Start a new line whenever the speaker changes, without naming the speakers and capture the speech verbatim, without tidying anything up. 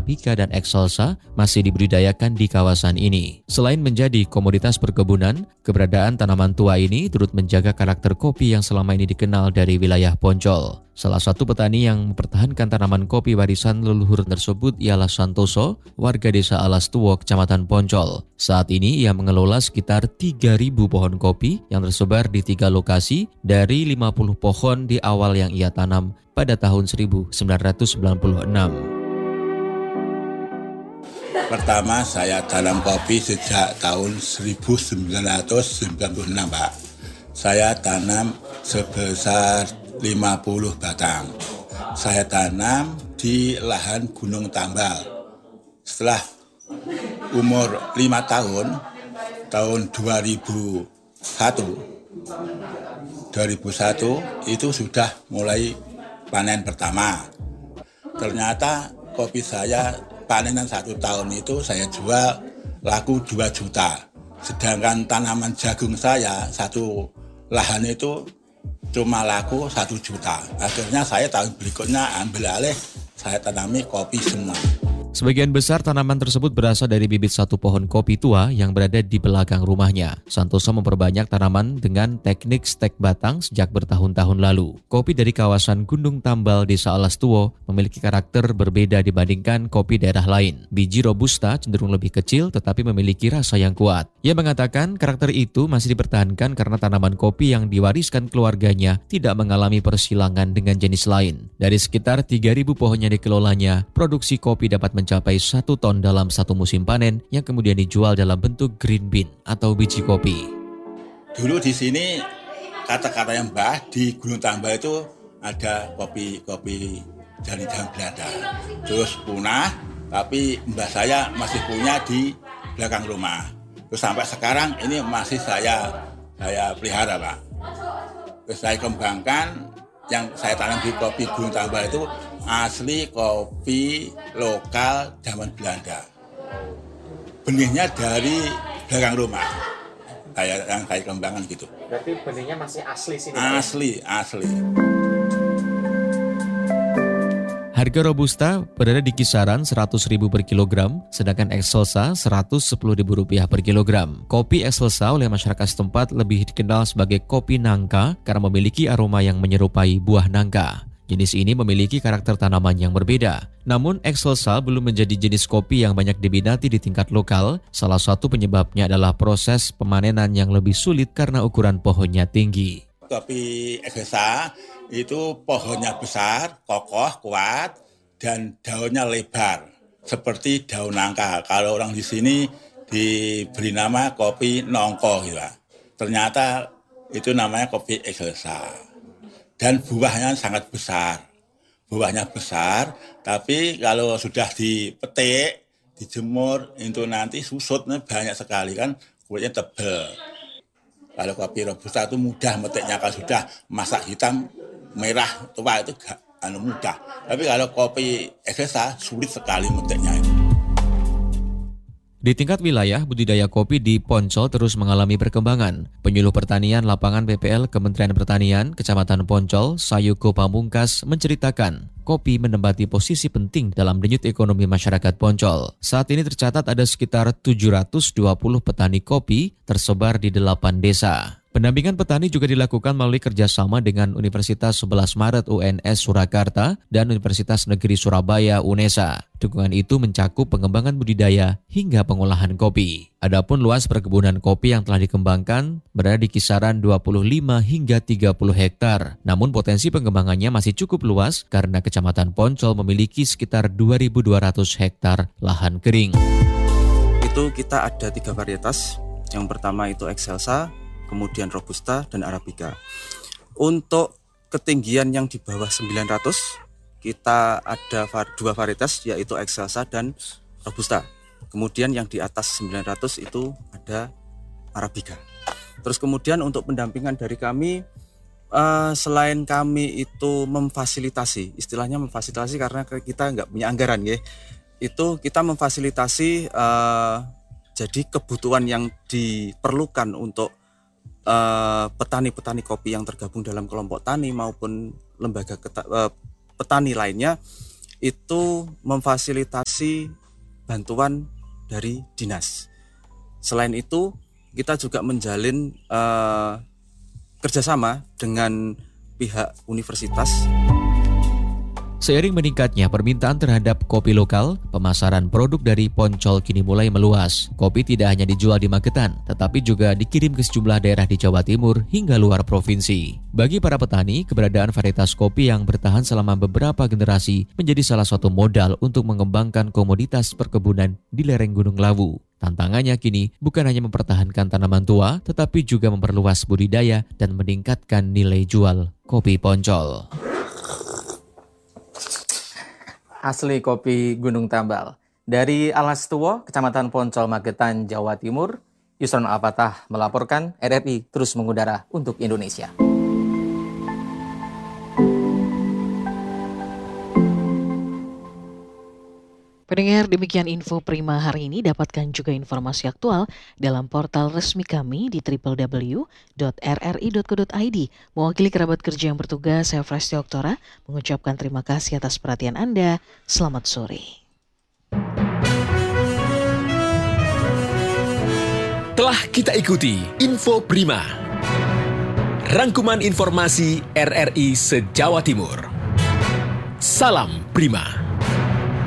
Arabica dan Excelsa masih dibudidayakan di kawasan ini. Selain menjadi komoditas perkebunan, keberadaan tanaman tua ini turut menjaga karakter kopi yang selama ini dikenal dari wilayah Poncol. Salah satu petani yang mempertahankan tanaman kopi warisan leluhur tersebut ialah Santoso, warga desa Alas Tuwo, Kecamatan Poncol. Saat ini ia mengelola sekitar tiga ribu pohon kopi yang tersebar di tiga lokasi dari lima puluh pohon di awal yang ia tanam pada tahun seribu sembilan ratus sembilan puluh enam.
Pertama saya tanam kopi sejak tahun seribu sembilan ratus sembilan puluh enam, Pak. Saya tanam sebesar lima puluh batang. Saya tanam di lahan Gunung Tambal. Setelah umur lima tahun, tahun dua ribu satu, dua ribu satu itu sudah mulai panen pertama. Ternyata kopi saya panenan satu tahun itu saya jual laku dua juta. Sedangkan tanaman jagung saya satu lahan itu cuma laku satu juta. Akhirnya saya tahun berikutnya ambil alih, saya tanami kopi semua.
Sebagian besar tanaman tersebut berasal dari bibit satu pohon kopi tua yang berada di belakang rumahnya. Santoso memperbanyak tanaman dengan teknik stek batang sejak bertahun-tahun lalu. Kopi dari kawasan Gunung Tambal, Desa Alas Tuwo memiliki karakter berbeda dibandingkan kopi daerah lain. Biji Robusta cenderung lebih kecil tetapi memiliki rasa yang kuat. Ia mengatakan karakter itu masih dipertahankan karena tanaman kopi yang diwariskan keluarganya tidak mengalami persilangan dengan jenis lain. Dari sekitar tiga ribu pohon yang dikelolanya, produksi kopi dapat mencapai mencapai satu ton dalam satu musim panen yang kemudian dijual dalam bentuk green bean atau biji kopi.
Dulu di sini kata-kata yang Mbah di Gunung Tambal itu ada kopi-kopi dari zaman Belanda. Terus punah, tapi Mbah saya masih punya di belakang rumah. Terus sampai sekarang ini masih saya saya pelihara, Pak. Terus saya kembangkan. Yang saya tanam di kopi Gunung Tambal itu asli kopi lokal zaman Belanda. Benihnya dari belakang rumah. Saya yang saya kembangkan gitu.
Berarti benihnya masih asli sini?
Asli, asli.
Harga Robusta berada di kisaran seratus ribu per kilogram, sedangkan Excelsa seratus sepuluh ribu rupiah per kilogram. Kopi Excelsa oleh masyarakat setempat lebih dikenal sebagai kopi nangka karena memiliki aroma yang menyerupai buah nangka. Jenis ini memiliki karakter tanaman yang berbeda. Namun Excelsa belum menjadi jenis kopi yang banyak diminati di tingkat lokal. Salah satu penyebabnya adalah proses pemanenan yang lebih sulit karena ukuran pohonnya tinggi.
Kopi Excelsa itu pohonnya besar, kokoh, kuat, dan daunnya lebar seperti daun nangka. Kalau orang di sini diberi nama kopi nongko gitu. Ternyata itu namanya kopi Excelsa. Dan buahnya sangat besar. Buahnya besar, tapi kalau sudah dipetik, dijemur, itu nanti susutnya banyak sekali kan, kulitnya tebal. Kalau kopi Robusta itu mudah metiknya, kalau sudah masak hitam, merah, tua itu gak anu mudah. Tapi kalau kopi Excelsa sulit sekali metiknya itu.
Di tingkat wilayah, budidaya kopi di Poncol terus mengalami perkembangan. Penyuluh Pertanian Lapangan P P L Kementerian Pertanian, Kecamatan Poncol, Sayuko Pamungkas, menceritakan kopi menempati posisi penting dalam denyut ekonomi masyarakat Poncol. Saat ini tercatat ada sekitar tujuh ratus dua puluh petani kopi tersebar di delapan desa. Pendampingan petani juga dilakukan melalui kerjasama dengan Universitas sebelas Maret U N S Surakarta dan Universitas Negeri Surabaya UNESA. Dukungan itu mencakup pengembangan budidaya hingga pengolahan kopi. Adapun luas perkebunan kopi yang telah dikembangkan berada di kisaran dua puluh lima hingga tiga puluh hektar. Namun potensi pengembangannya masih cukup luas karena Kecamatan Poncol memiliki sekitar dua ribu dua ratus hektar lahan kering.
Itu kita ada tiga varietas. Yang pertama itu Excelsa, kemudian Robusta dan Arabica. Untuk ketinggian yang di bawah sembilan ratus, kita ada dua varietas yaitu Excelsa dan Robusta. Kemudian yang di atas sembilan ratus itu ada Arabica. Terus kemudian untuk pendampingan dari kami, uh, selain kami itu memfasilitasi, istilahnya memfasilitasi karena kita nggak punya anggaran ya, itu kita memfasilitasi uh, jadi kebutuhan yang diperlukan untuk Uh, petani-petani kopi yang tergabung dalam kelompok tani maupun lembaga keta, uh, petani lainnya itu memfasilitasi bantuan dari dinas. Selain itu, kita juga menjalin uh, kerjasama dengan pihak universitas.
Seiring meningkatnya permintaan terhadap kopi lokal, pemasaran produk dari Poncol kini mulai meluas. Kopi tidak hanya dijual di Magetan, tetapi juga dikirim ke sejumlah daerah di Jawa Timur hingga luar provinsi. Bagi para petani, keberadaan varietas kopi yang bertahan selama beberapa generasi menjadi salah satu modal untuk mengembangkan komoditas perkebunan di lereng Gunung Lawu. Tantangannya kini bukan hanya mempertahankan tanaman tua, tetapi juga memperluas budidaya dan meningkatkan nilai jual kopi Poncol.
Asli kopi Gunung Tambal. Dari Alas Tuwo, Kecamatan Poncol, Magetan, Jawa Timur, Yusron Al-Fatah melaporkan. R R I terus mengudara untuk Indonesia.
Pendengar, demikian info Prima hari ini. Dapatkan juga informasi aktual dalam portal resmi kami di w w w dot r r i dot co dot i d. Mewakili kerabat kerja yang bertugas, saya Fresti Oktora mengucapkan terima kasih atas perhatian Anda. Selamat sore.
Telah kita ikuti Info Prima, rangkuman informasi R R I se-Jawa Timur. Salam Prima.